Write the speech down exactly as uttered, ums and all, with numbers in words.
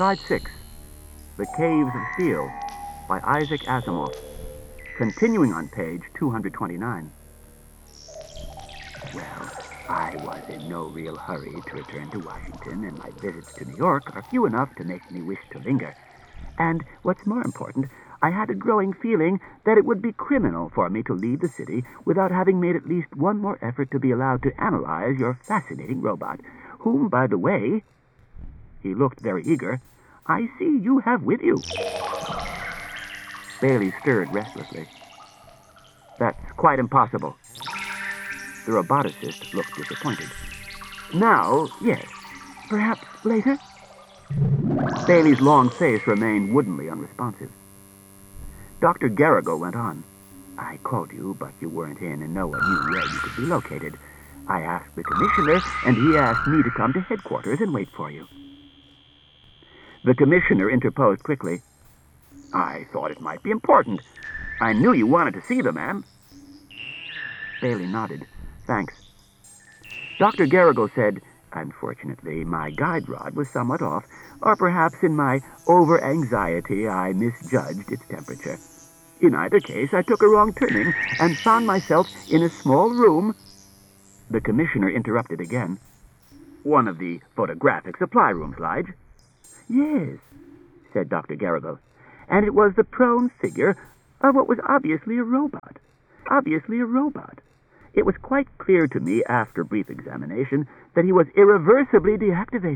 Side six, The Caves of Steel, by Isaac Asimov, continuing on page two hundred twenty-nine. Well, I was in no real hurry to return to Washington, and my visits to New York are few enough to make me wish to linger. And, what's more important, I had a growing feeling that it would be criminal for me to leave the city without having made at least one more effort to be allowed to analyze your fascinating robot, whom, by the way, he looked very eager, I see you have with you. Bailey stirred restlessly. That's quite impossible. The roboticist looked disappointed. Now, yes. Perhaps later? Bailey's long face remained woodenly unresponsive. Doctor Garrigo went on. I called you, but you weren't in, and no one knew where you could be located. I asked the commissioner, and he asked me to come to headquarters and wait for you. The commissioner interposed quickly. I thought it might be important. I knew you wanted to see the man. Bailey nodded. Thanks. Doctor Garrigo said, Unfortunately, my guide rod was somewhat off, or perhaps in my over-anxiety I misjudged its temperature. In either case, I took a wrong turning and found myself in a small room. The commissioner interrupted again. One of the photographic supply rooms, Lige. Yes, said Doctor Garrigo, and it was the prone figure of what was obviously a robot. Obviously a robot. It was quite clear to me after brief examination that he was irreversibly deactivated.